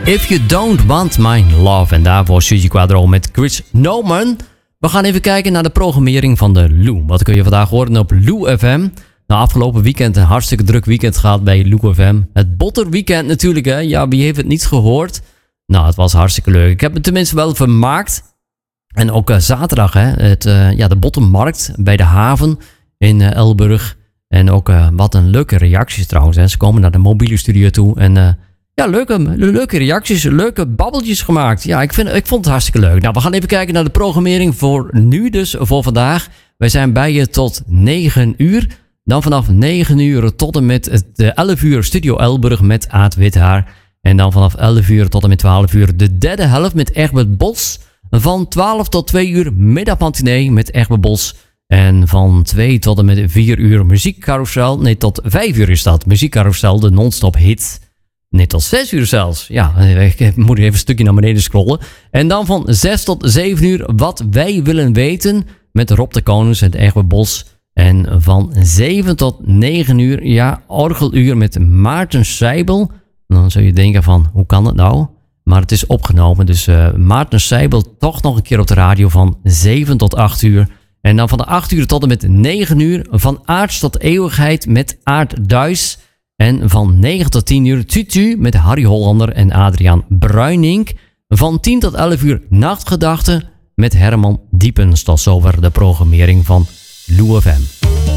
If You Don't Want My Love. En daarvoor Suzy Quadro met Chris Norman. We gaan even kijken naar de programmering van de Lou. Wat kun je vandaag horen op Lou FM? Nou, afgelopen weekend een hartstikke druk weekend gehad bij Lou FM. Het Botterweekend natuurlijk, hè. Ja, wie heeft het niet gehoord? Nou, het was hartstikke leuk. Ik heb het tenminste wel vermaakt. En ook zaterdag, hè, de Bottermarkt bij de haven in Elburg. En ook wat een leuke reacties trouwens. Hè. Ze komen naar de mobiele studio toe en leuke reacties, leuke babbeltjes gemaakt. Ja, ik vond het hartstikke leuk. Nou, we gaan even kijken naar de programmering voor nu, dus voor vandaag. Wij zijn bij je tot 9 uur. Dan vanaf 9 uur tot en met 11 uur Studio Elburg met Aad Withaar. En dan vanaf 11 uur tot en met 12 uur de derde helft met Egbert Bos. Van 12 tot 2 uur middagmatinee met Egbert Bos. En van 2 tot en met 4 uur muziekcarousel. Nee, tot 5 uur is dat. Muziekcarousel, de non-stop hit. Nee, tot 6 uur zelfs. Ja, ik moet even een stukje naar beneden scrollen. En dan van 6 tot 7 uur wat wij willen weten. Met Rob de Konings en Egbert Bos. En van 7 tot 9 uur, ja, orgeluur met Maarten Seibel. Dan zul je denken van, hoe kan het nou? Maar het is opgenomen, dus Maarten Seibel toch nog een keer op de radio van 7 tot 8 uur. En dan van de 8 uur tot en met 9 uur, van aards tot eeuwigheid met Aart Duis. En van 9 tot 10 uur, Tutu met Harry Hollander en Adriaan Bruinink. Van 10 tot 11 uur, Nachtgedachten met Herman Diepens. Tot zover de programmering van Lou FM.